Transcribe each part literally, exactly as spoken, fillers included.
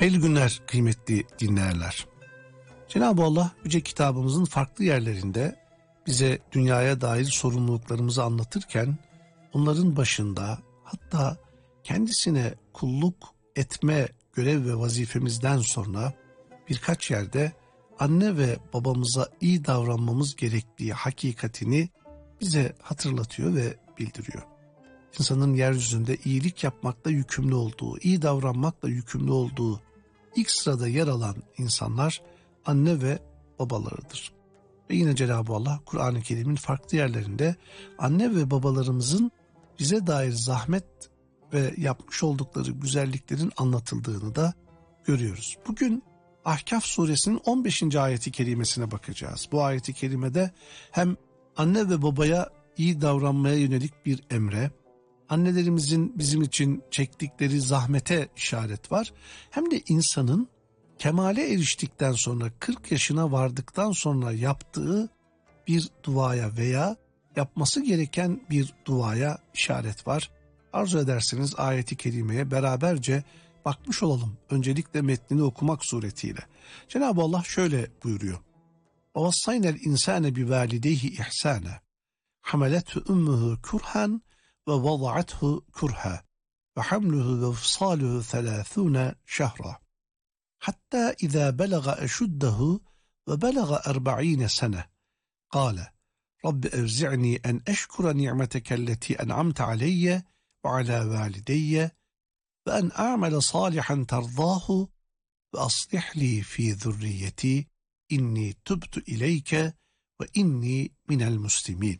Hayırlı günler kıymetli dinleyenler. Cenab-ı Allah Yüce Kitabımızın farklı yerlerinde bize dünyaya dair sorumluluklarımızı anlatırken onların başında, hatta kendisine kulluk etme görev ve vazifemizden sonra birkaç yerde anne ve babamıza iyi davranmamız gerektiği hakikatini bize hatırlatıyor ve bildiriyor. İnsanın yeryüzünde iyilik yapmakla yükümlü olduğu, iyi davranmakla yükümlü olduğu ilk sırada yer alan insanlar anne ve babalarıdır. Ve yine Cenab-ı Allah Kur'an-ı Kerim'in farklı yerlerinde anne ve babalarımızın bize dair zahmet ve yapmış oldukları güzelliklerin anlatıldığını da görüyoruz. Bugün Ahkaf suresinin on beşinci ayeti kerimesine bakacağız. Bu ayeti kerimede hem anne ve babaya iyi davranmaya yönelik bir emre, annelerimizin bizim için çektikleri zahmete işaret var. Hem de insanın kemale eriştikten sonra kırk yaşına vardıktan sonra yaptığı bir duaya veya yapması gereken bir duaya işaret var. Arzu ederseniz ayeti kerimeye beraberce bakmış olalım. Öncelikle metnini okumak suretiyle. Cenab-ı Allah şöyle buyuruyor. وَوَصَّيْنَا الْاِنْسَانَ بِوَالِدَيْهِ اِحْسَانًا حَمَلَتْهُ اُمُّهُ كُرْحًا وَوَضَعَتْهُ كُرْحًا وَحَمْلُهُ وَفْصَالُهُ ثَلَاثُونَ شَهْرًا حَتَّى إِذَا بَلَغَ أَشُدَّهُ وَبَلَغَ أَرْبَعِينَ سَنَةً قَالَ رَبِّ أَوْزِعْنِي أَنْ أَشْكُرَ نِعْمَتَكَ الَّتِي أَنْعَمْتَ عَلَيَّ وَعَلَى وَالِدَيَّ وَأَنْ أَعْمَلَ صَالِحًا تَرْضَاهُ وَأَصْلِحْ لِي فِي ذُرِّيَّتِي إِنِّي تُبْتُ إِلَيْكَ وَإِنِّي مِنَ الْمُسْلِمِينَ.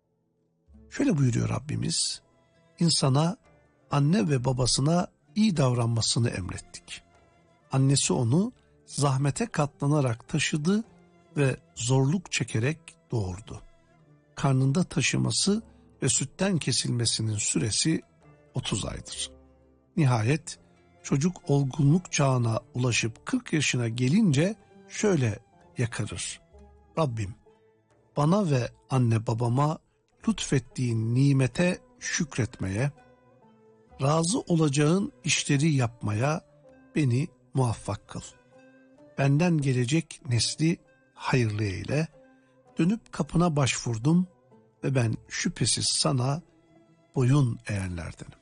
Şöyle buyuruyor Rabbimiz, insana anne ve babasına iyi davranmasını emrettik. Annesi onu zahmete katlanarak taşıdı ve zorluk çekerek doğurdu. Karnında taşıması ve sütten kesilmesinin süresi otuz aydır. Nihayet çocuk olgunluk çağına ulaşıp kırk yaşına gelince şöyle yakarır. Rabbim, bana ve anne babama lütfettiğin nimete şükretmeye, razı olacağın işleri yapmaya beni muvaffak kıl. Benden gelecek nesli hayırlı eyle. Dönüp kapına başvurdum ve ben şüphesiz sana boyun eğenlerdenim.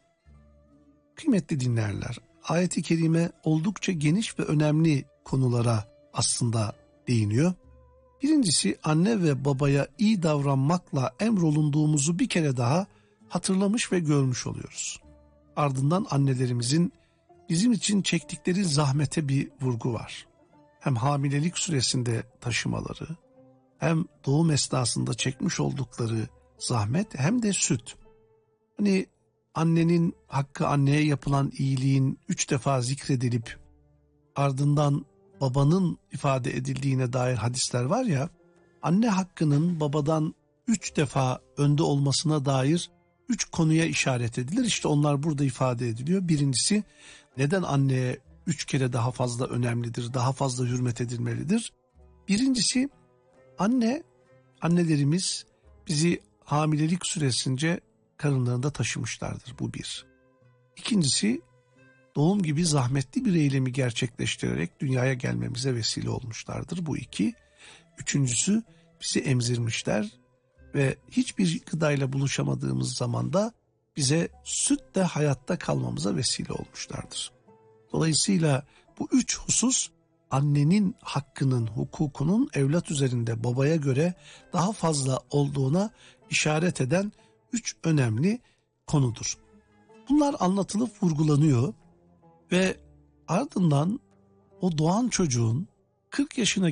Kıymetli dinleyenler, ayet-i kerime oldukça geniş ve önemli konulara aslında değiniyor. Birincisi, anne ve babaya iyi davranmakla emrolunduğumuzu bir kere daha hatırlamış ve görmüş oluyoruz. Ardından annelerimizin bizim için çektikleri zahmete bir vurgu var. Hem hamilelik süresinde taşımaları, hem doğum esnasında çekmiş oldukları zahmet, hem de süt. Hani annenin hakkı, anneye yapılan iyiliğin üç defa zikredilip ardından babanın ifade edildiğine dair hadisler var ya, anne hakkının babadan üç defa önde olmasına dair üç konuya işaret edilir. İşte onlar burada ifade ediliyor. Birincisi, neden anneye üç kere daha fazla önemlidir, daha fazla hürmet edilmelidir? Birincisi, anne, annelerimiz bizi hamilelik süresince karınlarında taşımışlardır. Bu bir. İkincisi, doğum gibi zahmetli bir eylemi gerçekleştirerek dünyaya gelmemize vesile olmuşlardır. Bu iki. Üçüncüsü, bizi emzirmişler ve hiçbir gıdayla buluşamadığımız zaman da bize sütle hayatta kalmamıza vesile olmuşlardır. Dolayısıyla bu üç husus annenin hakkının, hukukunun evlat üzerinde babaya göre daha fazla olduğuna işaret eden üç önemli konudur. Bunlar anlatılıp vurgulanıyor ve ardından o doğan çocuğun kırk yaşına